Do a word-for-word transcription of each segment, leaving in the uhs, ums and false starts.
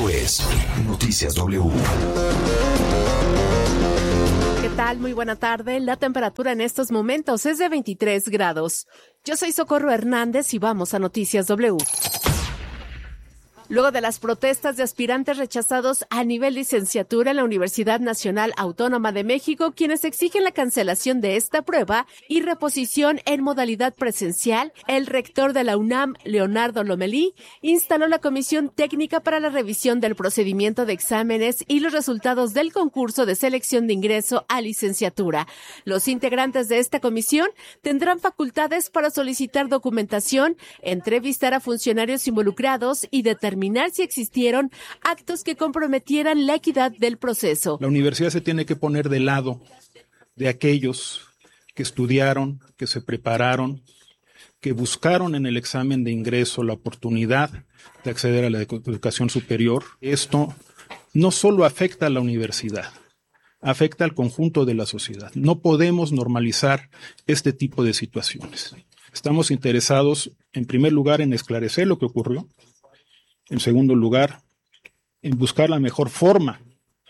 Esto es Noticias W. ¿Qué tal? Muy buena tarde. La temperatura en estos momentos es de veintitrés grados. Yo soy Socorro Hernández y vamos a Noticias W. Luego de las protestas de aspirantes rechazados a nivel licenciatura en la Universidad Nacional Autónoma de México, quienes exigen la cancelación de esta prueba y reposición en modalidad presencial, el rector de la UNAM, Leonardo Lomelí, instaló la Comisión Técnica para la revisión del procedimiento de exámenes y los resultados del concurso de selección de ingreso a licenciatura. Los integrantes de esta comisión tendrán facultades para solicitar documentación, entrevistar a funcionarios involucrados y determinar si existieron actos que comprometieran la equidad del proceso. La universidad se tiene que poner del lado de aquellos que estudiaron, que se prepararon, que buscaron en el examen de ingreso la oportunidad de acceder a la educación superior. Esto no solo afecta a la universidad, afecta al conjunto de la sociedad. No podemos normalizar este tipo de situaciones. Estamos interesados, en primer lugar, en esclarecer lo que ocurrió. En segundo lugar, en buscar la mejor forma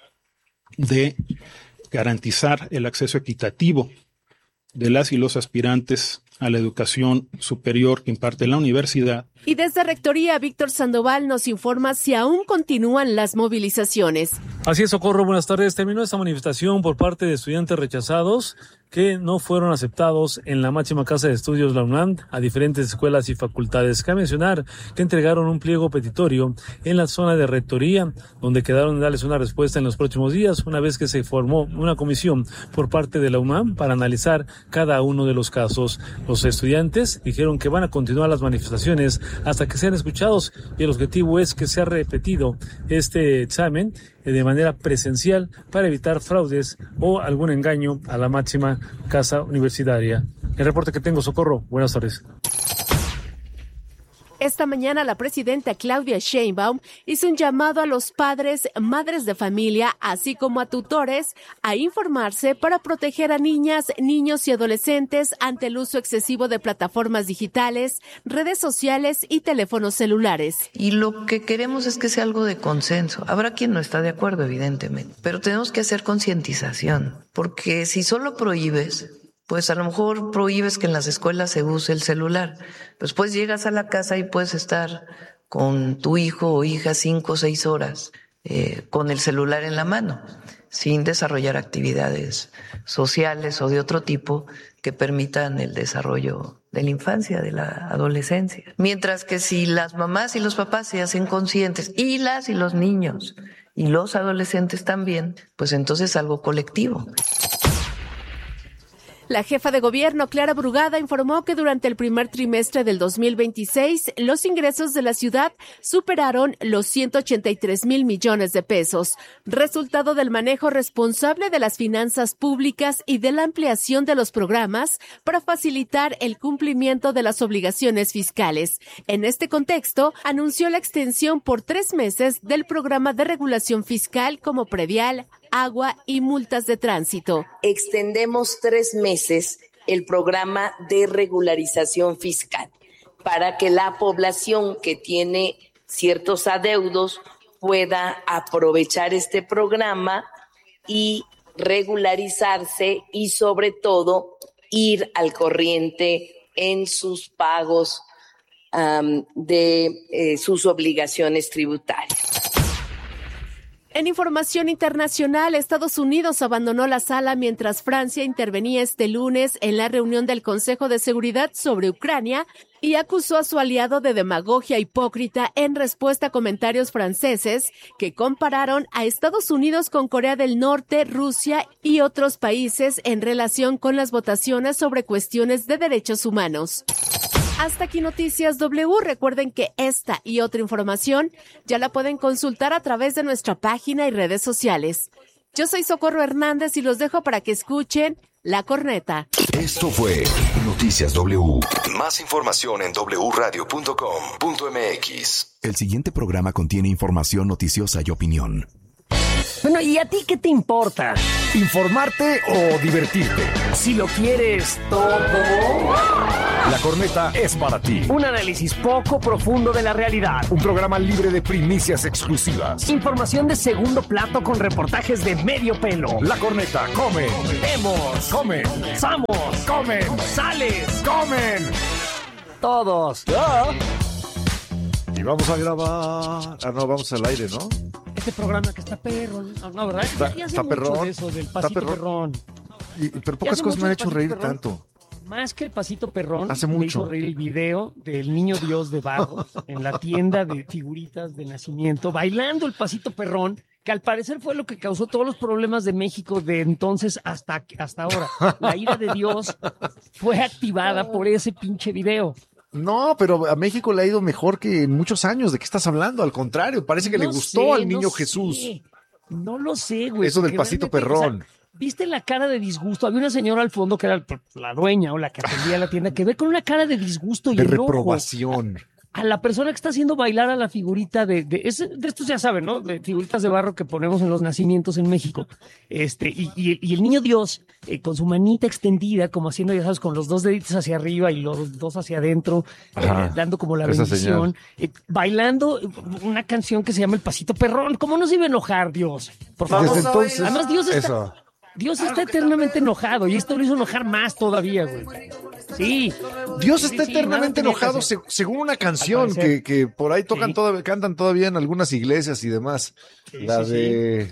de garantizar el acceso equitativo de las y los aspirantes a la educación superior que imparte la universidad. Y desde Rectoría, Víctor Sandoval nos informa si aún continúan las movilizaciones. Así es, Socorro, buenas tardes. Terminó esta manifestación por parte de estudiantes rechazados que no fueron aceptados en la máxima casa de estudios, la UNAM, a diferentes escuelas y facultades. Cabe mencionar que entregaron un pliego petitorio en la zona de Rectoría, donde quedaron en darles una respuesta en los próximos días, una vez que se formó una comisión por parte de la UNAM para analizar cada uno de los casos. Los estudiantes dijeron que van a continuar las manifestaciones hasta que sean escuchados y el objetivo es que sea repetido este examen de manera presencial para evitar fraudes o algún engaño a la máxima casa universitaria. El reporte que tengo, Socorro. Buenas tardes. Esta mañana la presidenta Claudia Sheinbaum hizo un llamado a los padres, madres de familia, así como a tutores, a informarse para proteger a niñas, niños y adolescentes ante el uso excesivo de plataformas digitales, redes sociales y teléfonos celulares. Y lo que queremos es que sea algo de consenso. Habrá quien no está de acuerdo, evidentemente, pero tenemos que hacer concientización, porque si solo prohíbes, pues a lo mejor prohíbes que en las escuelas se use el celular. Después llegas a la casa y puedes estar con tu hijo o hija cinco o seis horas eh, con el celular en la mano, sin desarrollar actividades sociales o de otro tipo que permitan el desarrollo de la infancia, de la adolescencia. Mientras que si las mamás y los papás se hacen conscientes, y las y los niños, y los adolescentes también, pues entonces es algo colectivo. La jefa de gobierno, Clara Brugada, informó que durante el primer trimestre del dos mil veintiséis, los ingresos de la ciudad superaron los ciento ochenta y tres mil millones de pesos, resultado del manejo responsable de las finanzas públicas y de la ampliación de los programas para facilitar el cumplimiento de las obligaciones fiscales. En este contexto, anunció la extensión por tres meses del programa de regulación fiscal como predial, agua y multas de tránsito. Extendemos tres meses el programa de regularización fiscal para que la población que tiene ciertos adeudos pueda aprovechar este programa y regularizarse y sobre todo ir al corriente en sus pagos um, de eh, sus obligaciones tributarias. En información internacional, Estados Unidos abandonó la sala mientras Francia intervenía este lunes en la reunión del Consejo de Seguridad sobre Ucrania y acusó a su aliado de demagogia hipócrita en respuesta a comentarios franceses que compararon a Estados Unidos con Corea del Norte, Rusia y otros países en relación con las votaciones sobre cuestiones de derechos humanos. Hasta aquí Noticias W. Recuerden que esta y otra información ya la pueden consultar a través de nuestra página y redes sociales. Yo soy Socorro Hernández y los dejo para que escuchen La Corneta. Esto fue Noticias W. Más información en doble u radio punto com punto m x. El siguiente programa contiene información noticiosa y opinión. Bueno, ¿y a ti qué te importa? ¿Informarte o divertirte? Si lo quieres todo... La Corneta es para ti. Un análisis poco profundo de la realidad. Un programa libre de primicias exclusivas. Información de segundo plato con reportajes de medio pelo. La Corneta come. Vemos. Come. Samos. Comen. Sales. Comen. Todos. Y vamos a grabar. Ah, no, vamos al aire, ¿no? Este programa que está perro. No, no ¿verdad? Está, Ya hace está mucho perrón. de eso, del Está pasito perrón. perrón. Y, pero Ya pocas hace cosas mucho me han el hecho pasito reír perrón. tanto. Más que el pasito perrón, Hace me mucho. hizo reír el video del niño Dios de Barros en la tienda de figuritas de nacimiento, bailando el pasito perrón, que al parecer fue lo que causó todos los problemas de México de entonces hasta, hasta ahora. La ira de Dios fue activada por ese pinche video. No, pero a México le ha ido mejor que en muchos años. ¿De qué estás hablando? Al contrario, parece que No le gustó sé, al no niño sé. Jesús. No lo sé, güey. Eso del porque pasito realmente, o sea, perrón. ¿viste la cara de disgusto? Había una señora al fondo que era la dueña o la que atendía la tienda, que ve con una cara de disgusto y De enojo reprobación. a la persona que está haciendo bailar a la figurita de, de, ese- de estos ya saben, ¿no? De figuritas de barro que ponemos en los nacimientos en México. Este, y, y, y el niño Dios, eh, con su manita extendida, como haciendo, ya sabes, con los dos deditos hacia arriba y los dos hacia adentro, eh, Ajá. dando como la Esa bendición, eh, bailando una canción que se llama El Pasito Perrón. ¿Cómo no se iba a enojar Dios? Por favor. Desde entonces. Además, Dios está, Eso. Dios está eternamente enojado y esto lo hizo enojar más todavía, güey. Sí. Dios Sí, está sí, nada eternamente tenía que enojado hacer. se- según una canción Al parecer. que, que por ahí tocan Sí. toda- cantan todavía en algunas iglesias y demás. Sí, La sí, de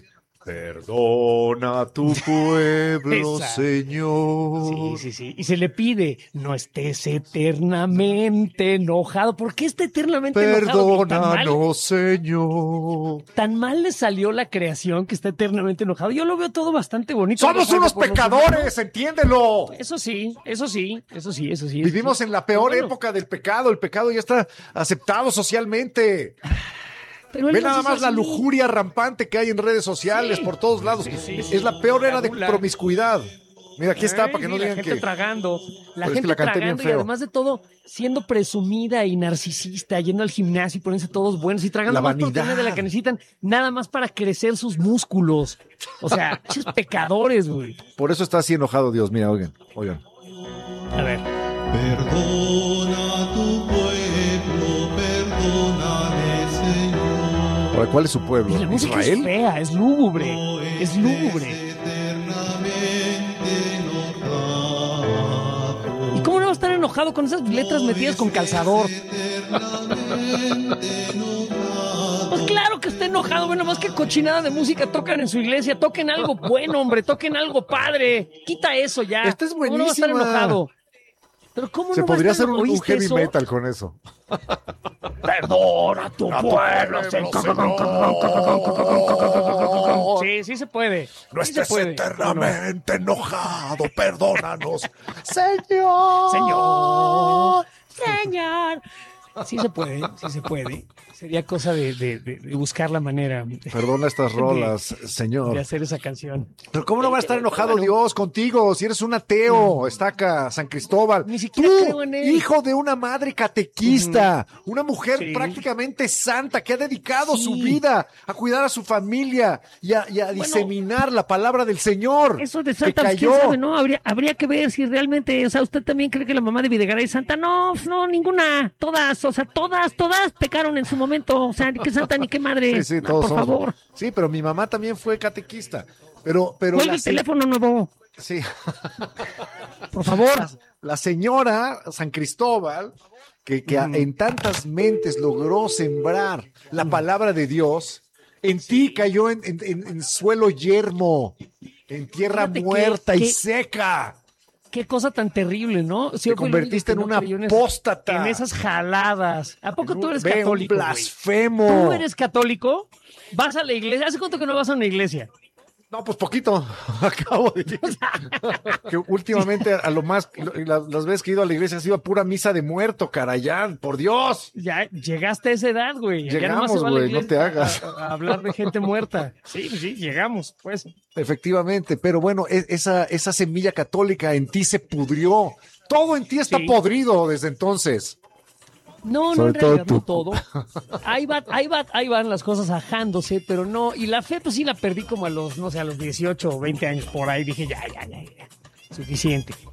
Perdona a tu pueblo, Esa. Señor. Sí, sí, sí. Y se le pide, no estés eternamente enojado. ¿Por qué está eternamente enojado? Tan mal, Perdónanos, Señor. tan mal le salió la creación que está eternamente enojado. Yo lo veo todo bastante bonito. Somos Enojado unos por los pecadores, entiéndelo. humanos. Eso sí, eso sí, eso sí, eso sí. eso Vivimos sí. en la peor Pero bueno, época del pecado. El pecado ya está aceptado socialmente. pero él Ve nos nada hizo más la así. lujuria rampante que hay en redes sociales Sí. por todos lados. Sí, sí, es sí. la peor era de Gula. promiscuidad. Mira, aquí está, Ay, para que no sí, digan la gente que... tragando, la Pero es que gente la canté bien tragando y feo. además de todo siendo presumida y narcisista, yendo al gimnasio y poniéndose todos buenos y tragando La más vanidad. proteína de la que necesitan, nada más para crecer sus músculos. O sea, pinches pecadores, güey. Por eso está así enojado Dios. Mira, oigan, oigan. A ver. Perdona a tu pueblo, perdónale, Señor. Ahora, ¿cuál es su pueblo? Y la música es ¿Israel? fea, es lúgubre, No es lúgubre. eternamente enojado. ¿Y cómo no va a estar enojado con esas letras metidas con calzador? Eternamente enojado. Pues claro que está enojado, bueno, más que cochinada de música tocan en su iglesia, toquen algo bueno, hombre, toquen algo padre. Quita eso ya. Esta es ¿Cómo no va a estar buenísima. enojado? Pero ¿cómo Se no va a podría estar hacer un, un ¿oíste heavy eso? metal con eso. Perdona a tu pueblo, Señor. Sí, sí se puede. No Sí se estés puede. eternamente enojado, perdónanos. Señor. Señor, señor. Sí se puede, sí se puede. Sería cosa de, de- de- de buscar la manera de, Perdona estas rolas, de Señor. hacer esa canción. Pero ¿cómo no va a estar enojado Dios contigo si eres un ateo? Estaca, San Cristóbal. Ni siquiera Tú, creo en él. hijo de una madre catequista, una mujer Sí. prácticamente santa que ha dedicado Sí. su vida a cuidar a su familia y a, y a diseminar la palabra del Señor. Eso de que Santa, pues, cayó. quién sabe, ¿no? Habría, habría que ver si realmente, o sea, ¿usted también cree que la mamá de Videgaray es santa? No, no, ninguna. Todas, o sea, todas, todas pecaron en su momento. O sea, ni qué santa ni qué madre. Sí, sí, No, todos por somos. favor. Sí, pero mi mamá también fue catequista. Pero, pero Cuelga la el se- teléfono nuevo, sí. por favor. La señora San Cristóbal, que, que a- en tantas mentes logró sembrar la palabra de Dios, en ti cayó en, en- en- en suelo yermo, en tierra Fíjate que- muerta y que- seca. Qué cosa tan terrible, ¿no? Sí, Te fue el convertiste en único que una no creyó en apóstata. En esas jaladas. ¿A poco tú eres Ve, un católico, güey? blasfemo. ¿Tú eres católico? ¿Vas a la iglesia? ¿Hace cuánto que no vas a una iglesia? No, pues poquito. Acabo de decir que últimamente a lo más, la- las veces que he ido a la iglesia ha sido a pura misa de muerto, carayán, por Dios. Ya llegaste a esa edad, güey. Ya Llegamos, nomás se va a la güey, no iglesia te hagas. A, a- a hablar de gente muerta. Sí, sí, llegamos, pues. Efectivamente, pero bueno, e- esa, esa semilla católica en ti se pudrió. Todo en ti está Sí. podrido desde entonces. No, no, Sobre en todo realidad tú. no todo. Ahí va, ahí va, ahí van las cosas ajándose, pero no. Y la fe, pues sí la perdí como a los, no sé, a los dieciocho o veinte años por ahí. Dije, ya, ya, ya, ya. Suficiente.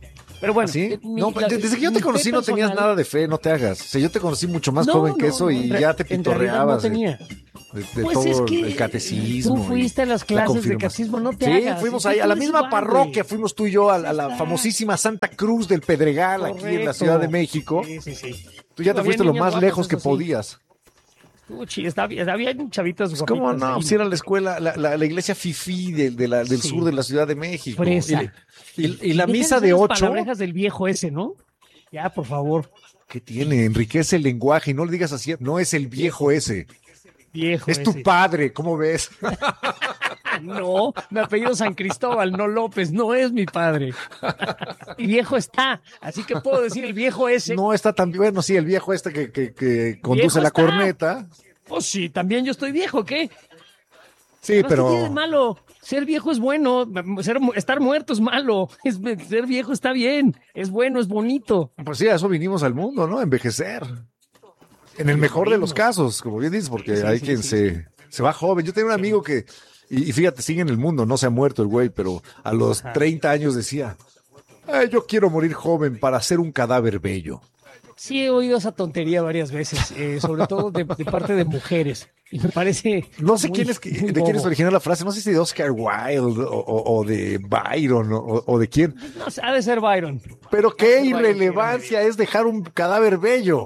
Pero bueno. ¿Sí? eh, mi- No, la- desde que yo mi te fe conocí no tenías personal- nada de fe, no te hagas. O sea, yo te conocí mucho más No, joven que no, eso no, y en ya te re- en realidad pitorreabas no de- tenía. de, de Pues todo es que el catecismo. tú fuiste y a las la clases de confirma- catecismo, no te Sí, hagas. fuimos Es que ahí a tú la eres misma igual, parroquia, güey. fuimos tú y yo a, la- a la Está. famosísima Santa Cruz del Pedregal, aquí en la Correcto. Ciudad de México. Sí, sí, sí. Tú ya te Había fuiste lo niñas más guapas, lejos que eso sí. podías. Estuvo chi- está bien, había chavitas Pues, ¿cómo guapitas no? ahí. Si era la escuela, la, la- la iglesia fifí de, de la- del Sí. sur de la Ciudad de México. Fresa. Y, y- y la Deja misa usar de las ocho, palabrejas del viejo ese, ¿no? Ya, por favor. ¿qué tiene? Enriquece el lenguaje y no le digas así, no es el viejo ese, Viejo es tu ese. padre, ¿cómo ves? No, mi apellido San Cristóbal, no López, no es mi padre. Y viejo está, así que puedo decir el viejo ese. No está tan bueno, sí, el viejo este que, que, que conduce Viejo la está. corneta. Pues sí, también yo estoy viejo, ¿qué? Sí, No, ¿qué tiene de pero malo? Ser viejo es bueno, ser, estar muerto es malo, es, ser viejo está bien, es bueno, es bonito. pues sí, a eso vinimos al mundo, ¿no? A envejecer. En el mejor de los casos, como bien dices, porque Sí, hay sí, quien sí. se, se va joven. Yo tenía un amigo que, y, y fíjate, sigue en el mundo, no se ha muerto el güey, pero a los treinta años decía, "Ay, yo quiero morir joven para ser un cadáver bello". Sí he oído esa tontería varias veces, eh, sobre todo de, de parte de mujeres. Y me parece. No sé muy- quién es, que- muy de quién es bobo. original la frase, no sé si de Oscar Wilde o, o- o de Byron o, o de quién, No, ha de ser Byron. pero qué Byron, irrelevancia es dejar un cadáver bello.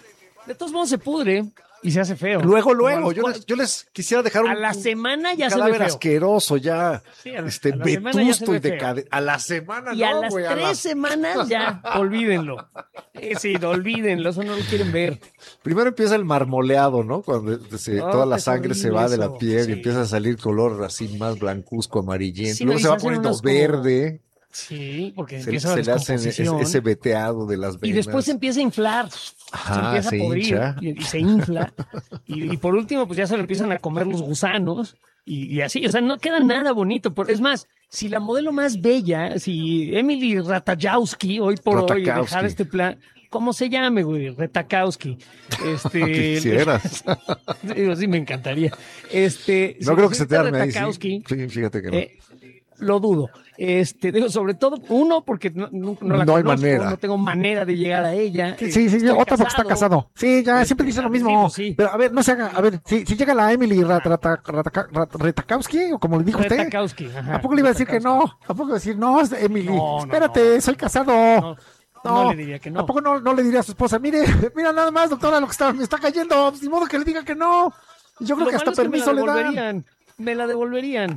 De todos modos se pudre y se hace feo. Luego, Como a luego, los yo cua- les, yo les quisiera dejar un, a la semana ya un se ve cadáver feo. asqueroso, ya Sí, a la- este, a la semana ya se vetusto ve y feo. decadente. A la semana Y a no, las güey, a tres la- semanas ya, olvídenlo. Eh, sí, olvídenlo, eso no lo quieren ver. Primero empieza el marmoleado, ¿no? Cuando se- Oh, toda la qué sangre se horrible va de la eso, piel sí. y empieza a salir color así más blancuzco, amarillento. Sí, Luego no, y se se va hacen poniendo unos como- verde, Sí, porque se, empieza la se le hace ese, descomposición. ese veteado de las venas. Y después se empieza a inflar, se Ajá, empieza se a podrir hincha. y, y se infla. Y, y por último, pues ya se lo empiezan a comer los gusanos y, y así. O sea, no queda nada bonito. Por- Es más, si la modelo más bella, si Emily Ratajkowski, hoy por hoy, Ratajkowski. dejar este plan, ¿cómo se llame, güey? Ratajkowski. Este, Quisieras. Digo, sí, me encantaría. Este, No si creo que se te señorita arme ahí. Sí, Ratajkowski, Sí, fíjate que no. eh, lo dudo. Este, digo, sobre todo, uno, porque no, no- no la No hay conozco, manera. no tengo manera de llegar a ella. Sí, sí, sí, Estoy otra porque está casado. Sí, ya siempre dice lo mismo. Sí, pues sí. Pero a ver, no se haga. A ver, si, si llega la Emily Rat- Rata- Rata- Rat- Ratajkowski, o como le dijo usted, Ratajkowski, ajá, ¿a poco le iba a decir que Ratajkowski. no? ¿A poco le iba a decir no, es Emily? No, no, Espérate, no. soy casado. No, no le diría que no. ¿A poco no, no le diría a su esposa? Mire, mira nada más, doctora, lo que está, me está cayendo. Pues, ni modo que le diga que no. Y yo creo Lo que hasta malo es que me permiso la le dan. devolverían. Me la devolverían.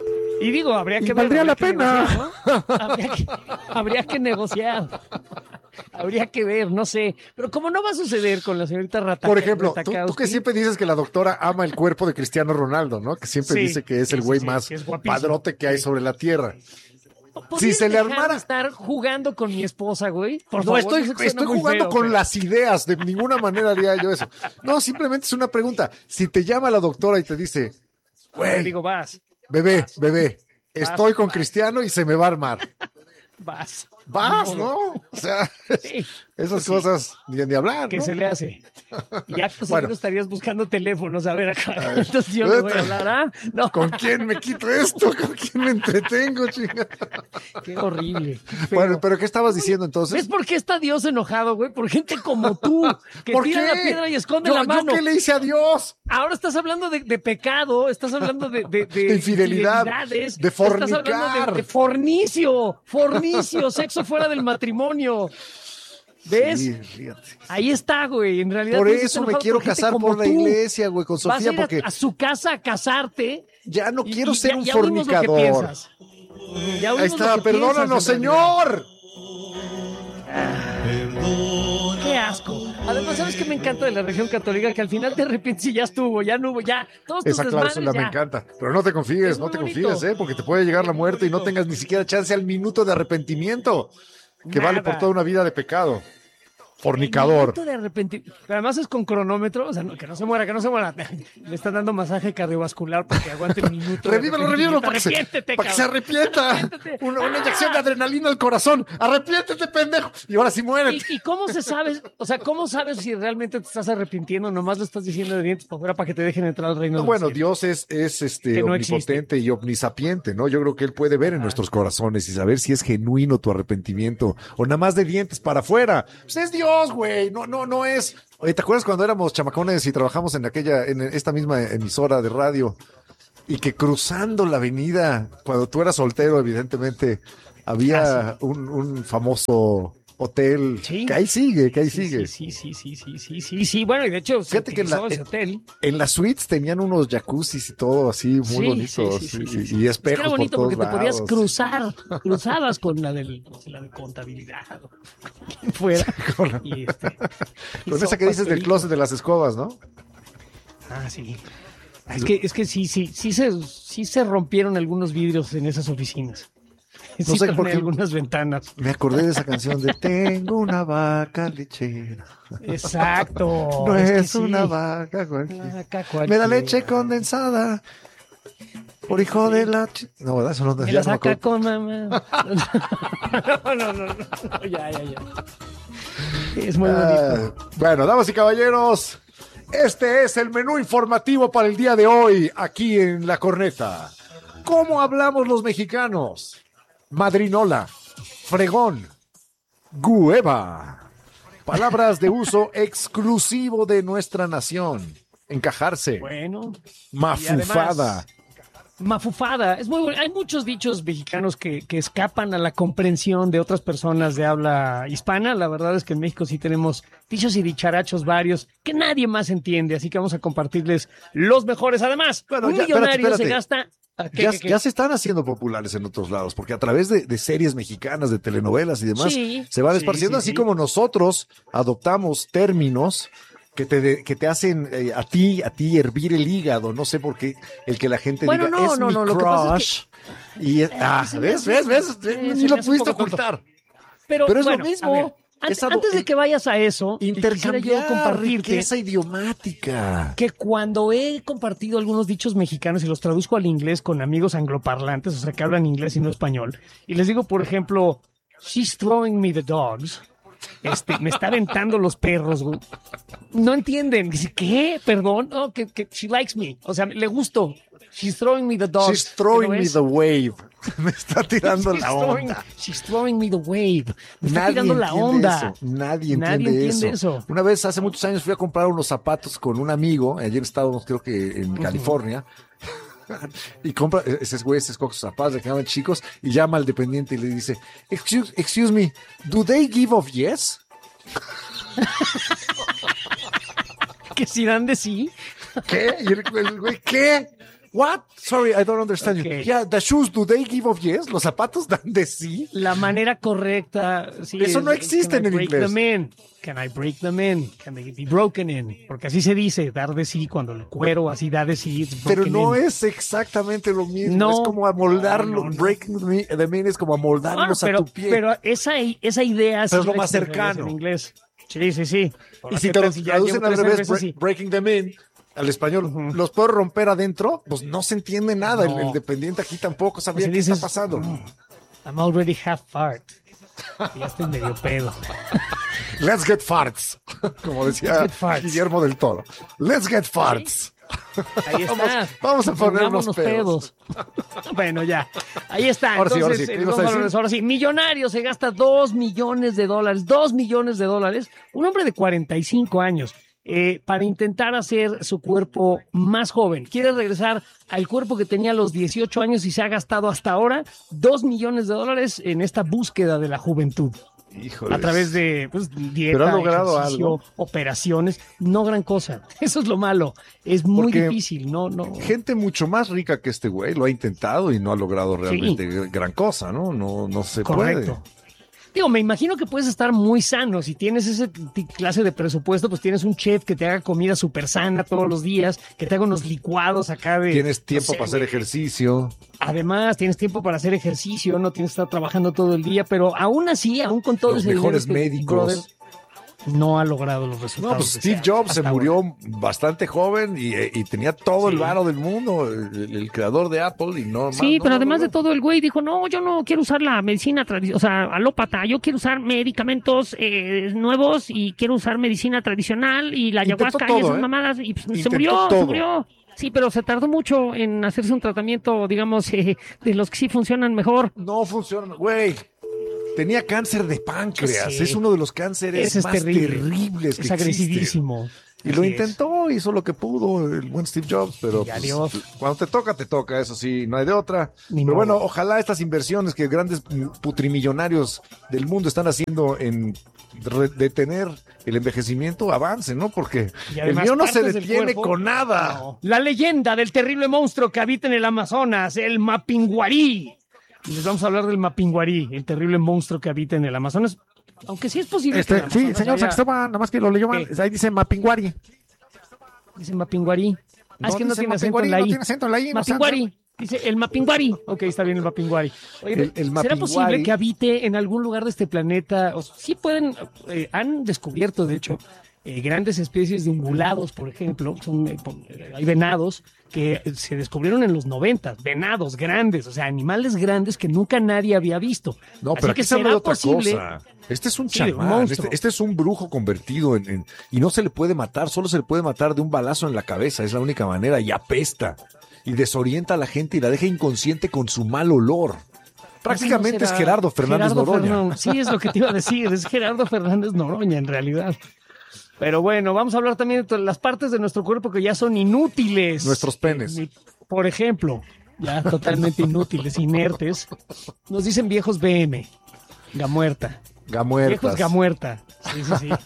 Y digo, habría Y que ver, valdría la habría que pena. negociar, ¿no? Habría que, habría que negociar. Habría que ver, no sé. Pero como no va a suceder con la señorita Rata Por ejemplo, tú, tú que Ratajkowski, siempre dices que la doctora ama el cuerpo de Cristiano Ronaldo, ¿no? Que siempre Sí, dice que es sí, el sí, güey sí, más que es guapísimo. padrote que hay sobre la tierra. ¿podrías si se le dejar de armara- estar jugando con mi esposa, güey? Por No, favor, estoy, yo sé que suena estoy muy jugando feo, con pero- las ideas, de ninguna manera haría yo eso. No, simplemente es una pregunta. Si te llama la doctora y te dice, Le güey, digo, vas, bebé, bebé, estoy con vas. Cristiano y se me va a armar. vas. Vas, Ni ¿no? modo. O sea, Sí. esas cosas ni, ni hablar, ¿Qué ¿no? se le hace? Ya pues Bueno. seguro estarías buscando teléfonos, a ver acá. Entonces yo le voy a hablar, ¿ah? No, ¿Con quién me quito esto? ¿Con quién me entretengo, chinga? qué horrible. qué feo. Bueno, pero ¿qué estabas diciendo ¿Ves entonces? por qué está Dios enojado, güey? Por gente como tú, que ¿Por tira qué? la piedra y esconde yo, la ¿Yo mano. qué le hice a Dios? Ahora estás hablando de, de pecado, estás hablendo de, de, de De infidelidad, infidelidades, de estás hablando fornicar. de, de fornicio, fornicio, sexo fuera del matrimonio. ¿Ves? Sí, fíjate. Ahí está, güey. En realidad Por Dios está eso me enojado quiero por gente casar como por la tú. iglesia, güey, con Vas a Sofía, ir a- porque a, su casa a casarte. ya no y- quiero y ser ya- un ya oímos lo que fornicador. piensas. Ya oímos Ahí lo está, que perdónanos, piensas, en realidad. Señor. Qué asco. Además, ¿sabes qué me encanta de la región católica? Que al final te arrepientes y ya estuvo, ya no hubo, ya. Todos tus Esa desmadres, cláusula me ya. encanta. Pero no te confíes, Es no muy te bonito. confíes, ¿eh? Porque te puede llegar la muerte y no tengas ni siquiera chance al minuto de arrepentimiento, que vale por Nada. toda una vida de pecado. fornicador. De arrepentir. Pero además es con cronómetro, o sea, no, que no se muera, que no se muera. Le están dando masaje cardiovascular para que aguante el minuto. Revívelo, revívelo, para, que se, para que se arrepienta. Una, una inyección de adrenalina al corazón. Arrepiéntete, pendejo. Y ahora sí muere. ¿Y, ¿Y cómo se sabe? O sea, ¿cómo sabes si realmente te estás arrepintiendo? Nomás lo estás diciendo de dientes para afuera para que te dejen entrar al reino. No, bueno, cielo. Dios es, es este no omnipotente existe. Y omnisapiente, ¿no? Yo creo que Él puede ver en ah. nuestros corazones y saber si es genuino tu arrepentimiento o nada más de dientes para afuera. Pues es Dios, güey. No, no, no es. Oye, ¿te acuerdas cuando éramos chamacones y trabajamos en aquella, en esta misma emisora de radio? Y que cruzando la avenida, cuando tú eras soltero, evidentemente, había ah, sí. un, un famoso hotel. Sí. Que ahí sigue, que ahí sí, sigue. Sí, sí, sí, sí, sí, sí, sí. Bueno, y de hecho, fíjate que en, la, ese hotel. en las suites tenían unos jacuzzis y todo así, muy sí, bonitos. Sí, sí, sí, sí, y, y espejos. Era bonito por porque todos te podías lados. cruzar, cruzabas con la, del, la de contabilidad. Fuera. Sí, con la, y este, y con esa que dices del closet de las escobas, ¿no? Ah, sí. Es que, es que sí, sí, sí se, sí se rompieron algunos vidrios en esas oficinas. No sí, sé por qué algunas ventanas. Me acordé de esa canción de Tengo una vaca lechera. Exacto. No es, es que una sí. vaca cualquiera. vaca cualquiera. Me da leche condensada. Por hijo de la... Ch... No, ¿verdad? Eso no, me ya la no saca con mamá. No, no, no, no. Ya, ya, ya. Es muy bonito. Uh, bueno, damas y caballeros, este es el menú informativo para el día de hoy, aquí en La Corneta. ¿Cómo hablamos los mexicanos? Madrinola, fregón, gueva. Palabras de uso exclusivo de nuestra nación. Encajarse. Bueno. Mafufada. Mafufada. Es muy bueno. Hay muchos dichos mexicanos que, que escapan a la comprensión de otras personas de habla hispana. La verdad es que en México sí tenemos dichos y dicharachos varios que nadie más entiende. Así que vamos a compartirles los mejores. Además, bueno, un ya, millonario espérate, espérate. se gasta... ¿Qué, ya, qué, qué? ya se están haciendo populares en otros lados, porque a través de, de series mexicanas, de telenovelas y demás, sí, se van esparciendo, sí, sí, así sí. como nosotros adoptamos términos que te, de, que te hacen eh, a ti, a ti hervir el hígado, no sé por qué, el que la gente bueno, diga, no, es no, mi no, crush, lo que pasa es que... y es, ah, ¿ves, ves, ves? Ni lo pudiste ocultar. Pero, Pero es bueno, lo mismo. Antes, antes de que vayas a eso, intercambiar yo compartirte riqueza idiomática. Que cuando he compartido algunos dichos mexicanos y los traduzco al inglés con amigos angloparlantes, o sea, que hablan inglés y no español, y les digo, por ejemplo, she's throwing me the dogs, este, me está aventando los perros, güey. No entienden. Dice, ¿qué? Perdón. Oh, que, que she likes me. O sea, le gusto. She's throwing me the dogs. She's throwing me the wave. Me está tirando she's la throwing, onda. She's throwing me the wave. Me está Nadie tirando la onda. Eso. Nadie entiende, Nadie entiende eso. eso. Una vez, hace muchos años, fui a comprar unos zapatos con un amigo. Ayer estábamos, creo que en uh-huh. California. Y compra, ese güey se escoge sus zapatos, le quedaban chicos, y llama al dependiente y le dice, excuse, excuse me, do they give of yes? ¿Que si dan de sí? ¿Qué? Y el, el güey, ¿qué? What? Sorry, I don't understand okay. you. Yeah, the shoes, do they give of yes? ¿Los zapatos dan de sí? La manera correcta. Sí, eso no existe en el inglés. Them in? Can I break them in? Can they be broken in? Porque así se dice, dar de sí, cuando el cuero así da de sí. Pero no in. es exactamente lo mismo. No, es como amoldarlo. No, no, breaking them in es como amoldarlos bueno, pero, a tu pie. Pero esa, esa idea pero sí es lo más cercano. En inglés. Sí, sí, sí. Y si te lo traducen al revés, break, breaking them in, al español, uh-huh. ¿los puedo romper adentro? Pues no se entiende nada. No. El, el dependiente aquí tampoco sabía pues qué dices, está pasando. I'm already half fart. Ya estoy medio pedo. Let's get farts. Como decía farts. Guillermo del Toro. Let's get farts. ¿Sí? Ahí está. Vamos, vamos a ponernos pedos. pedos. Bueno, ya. Ahí está. Ahora Entonces, sí, ahora sí. Dólares, ahora sí. Millonario se gasta dos millones de dólares. Dos millones de dólares. Un hombre de cuarenta y cinco años. Eh, para intentar hacer su cuerpo más joven. Quiere regresar al cuerpo que tenía a los dieciocho años y se ha gastado hasta ahora dos millones de dólares en esta búsqueda de la juventud. Híjoles. A través de pues, dieta, pero ha logrado algo. Operaciones, no gran cosa. Eso es lo malo. Es muy Porque difícil. No, no. Gente mucho más rica que este güey lo ha intentado y no ha logrado realmente sí. gran cosa, ¿no? No, no se Correcto. puede. Digo, me imagino que puedes estar muy sano. Si tienes esa clase de presupuesto, pues tienes un chef que te haga comida súper sana todos los días, que te haga unos licuados acá de... Tienes tiempo no sé, para hacer ejercicio. Además, tienes tiempo para hacer ejercicio, no tienes que estar trabajando todo el día, pero aún así, aún con todo Los ese mejores dinero, médicos. Brother, no ha logrado los resultados. No, pues que Steve deseaba Jobs se hasta murió ahora. bastante joven y, y tenía todo Sí. el varo del mundo, el, el creador de Apple, y no Sí, no pero lo además de logró. todo, el güey dijo, no, yo no quiero usar la medicina tradicional, o sea, alópata, yo quiero usar medicamentos eh, nuevos y quiero usar medicina tradicional y la Intentó ayahuasca y todo, esas ¿eh? mamadas, y pues, se Intentó murió, todo. se murió. Sí, pero se tardó mucho en hacerse un tratamiento, digamos, eh, de los que sí funcionan mejor. No funciona, güey. Tenía cáncer de páncreas. Sí. Es uno de los cánceres Ese es más terrible. terribles que Es existen. agresivísimo. Y lo Así intentó, hizo lo que pudo el buen Steve Jobs, pero Y pues, adiós. cuando te toca, te toca, eso sí, no hay de otra. Ni pero modo. bueno, ojalá estas inversiones que grandes putrimillonarios del mundo están haciendo en re- detener el envejecimiento avancen, ¿no? Porque Y el además mío no se partes del detiene cuerpo- con nada. No. La leyenda del terrible monstruo que habita en el Amazonas, el Mapinguarí. Y les vamos a hablar del Mapinguarí, el terrible monstruo que habita en el Amazonas. Aunque sí es posible Este, que el sí, Amazonas señor haya- San Cristóbal, nada más que lo leyó mal. ¿Qué? Ahí dice Mapinguari. Dice Mapinguarí. Ah, es que no dice tiene acento Mapinguari, en la no I. tiene acento en la I, no sé. Mapinguari. Dice el Mapinguari. Ok, está bien el Mapinguari. Oye, El- el ¿será Mapinguari. posible que habite en algún lugar de este planeta? O sí pueden, eh, han descubierto, de hecho, eh, grandes especies de ungulados, por ejemplo. Son, eh, po- eh, hay venados que se descubrieron en los noventas. Venados grandes, o sea, animales grandes que nunca nadie había visto. No, Así pero aquí que se habla de será otra posible- cosa. Este es un Sí, de un chamán, monstruo. este, este es un brujo convertido en, en- y no se le puede matar, solo se le puede matar de un balazo en la cabeza, es la única manera, y apesta, y desorienta a la gente y la deja inconsciente con su mal olor. Prácticamente ¿No es será Gerardo Fernández Gerardo Noroña. Fernández? Sí, es lo que te iba a decir, es Gerardo Fernández Noroña en realidad. Pero bueno, vamos a hablar también de todas las partes de nuestro cuerpo que ya son inútiles. Nuestros penes. Eh, Por ejemplo, ya totalmente inútiles, inertes. Nos dicen viejos B M, gamuerta. Gamuertas. Viejos gamuerta. Sí, sí, sí.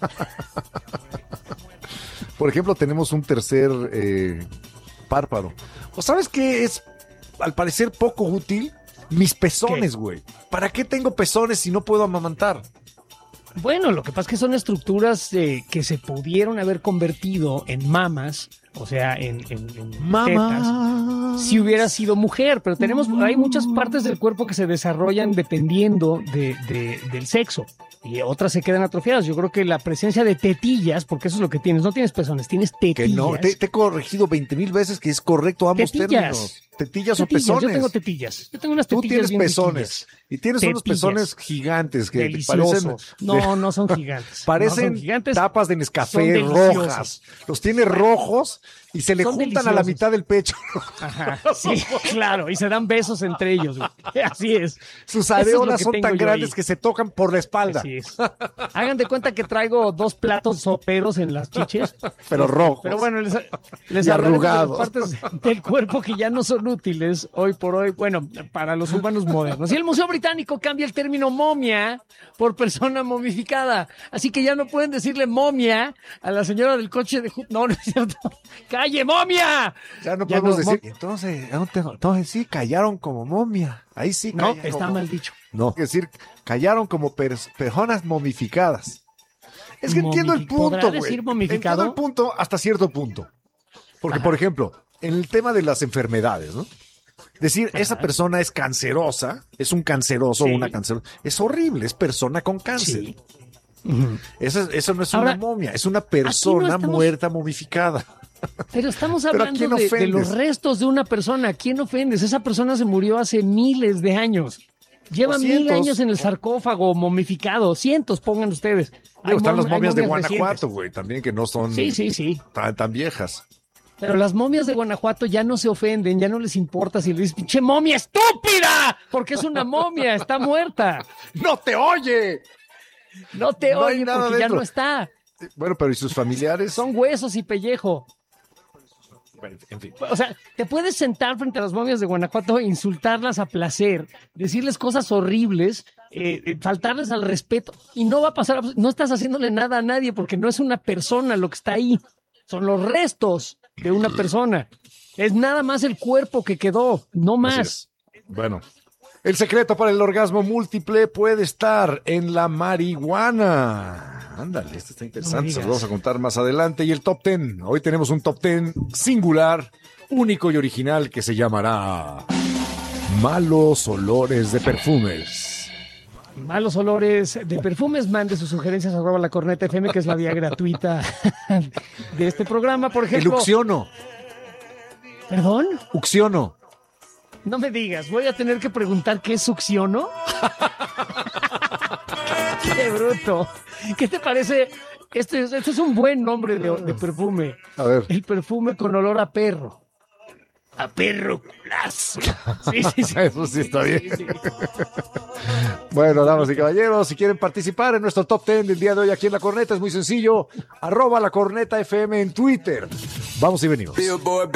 Por ejemplo, tenemos un tercer eh, párpado. ¿O sabes qué es, al parecer, poco útil? Mis pezones, güey. ¿Para qué tengo pezones si no puedo amamantar? Bueno, lo que pasa es que son estructuras eh, que se pudieron haber convertido en mamas, o sea, en, en, en tetas, si hubiera sido mujer, pero tenemos, hay muchas partes del cuerpo que se desarrollan dependiendo de, de- del sexo y otras se quedan atrofiadas. Yo creo que la presencia de tetillas, porque eso es lo que tienes, no tienes pezones, tienes Que tetillas. no, te, te he corregido veinte mil veces que es correcto ambos Tetillas. términos. Tetillas o Tetillas, pezones. Yo tengo tetillas. Yo tengo unas Tú tetillas tienes bien pezones riquillas. y tienes unos Tetillas. pezones gigantes que te Deliciosos. parecen No, no son gigantes. parecen No son gigantes. tapas de Son Nescafé deliciosos. rojas. Los tiene rojos y se le Son juntan a la deliciosos. mitad del pecho. Ajá, sí, claro, y se dan besos entre ellos, güey. Así es. Sus Eso es lo areolas que son tengo tan yo grandes ahí. que se tocan por la espalda. Así es. Hagan de cuenta que traigo dos platos soperos en las chiches. Pero rojos. Pero bueno, les, les Y hablaré de las arrugados. partes del cuerpo que ya no son útiles hoy por hoy, bueno, para los humanos modernos. Y el Museo Británico cambia el término momia por persona momificada. Así que ya no pueden decirle momia a la señora del coche de... Ju- No, no es cierto. ¡Calle, momia! Ya no Ya podemos no, decir. mo- Entonces, entonces sí, callaron como momia. Ahí sí. No, callaron está como- mal dicho. No, es decir, callaron como pers- personas momificadas. Es que entiendo el Momifi- ¿podrá punto, güey. decir momificado? Entiendo el punto hasta cierto punto. Porque, por ejemplo, en el tema de las enfermedades, ¿no? Decir, esa persona es cancerosa, es un canceroso o Sí. una cancerosa, es horrible, es persona con cáncer. Sí. Ujú. Eso, es- eso no es Ahora, una momia, es una persona estamos- muerta momificada. Pero estamos ¿Pero a hablando quién de, de ofendes? los restos de una persona. ¿A quién ofendes? Esa persona se murió hace miles de años. Lleva O mil cientos. años en el sarcófago, momificado. Cientos, pongan ustedes. Hay Digo, están mom- las hay momias de momias Guanajuato, güey, también que no son recientes. Sí, sí, sí. tan, tan viejas. Pero las momias de Guanajuato ya no se ofenden, ya no les importa si le dices, pinche momia estúpida, porque es una momia, está muerta. ¡No te oye! No te No hay oye nada porque ya dentro. no está. Bueno, pero ¿y sus familiares? Son huesos y pellejo. Bueno, en fin. O sea, te puedes sentar frente a las momias de Guanajuato e insultarlas a placer, decirles cosas horribles, eh, eh, faltarles al respeto, y no va a pasar, abs- no estás haciéndole nada a nadie porque no es una persona lo que está ahí, son los restos de una persona. Es nada más el cuerpo que quedó, no Así más. es. Bueno, el secreto para el orgasmo múltiple puede estar en la marihuana. Ándale, esto está No interesante, me se lo digas. vamos a contar más adelante. Y el top ten, hoy tenemos un top ten singular, único y original que se llamará Malos olores de perfumes. malos olores de perfumes, mande sus sugerencias arroba la corneta F M, que es la vía gratuita de este programa. Por ejemplo, El Uxiono. ¿Perdón? Uxiono. No me digas, voy a tener que preguntar qué es succiono. ¡Qué bruto! ¿Qué te parece? Este, este es un buen nombre de, de perfume. A ver. El perfume con olor a perro. A perro culazo. Sí, sí, sí. Eso sí está bien. Sí, sí. Bueno, damas y caballeros, si quieren participar en nuestro top ten del día de hoy aquí en La Corneta, es muy sencillo. Arroba La Corneta F M en Twitter. Vamos y venimos.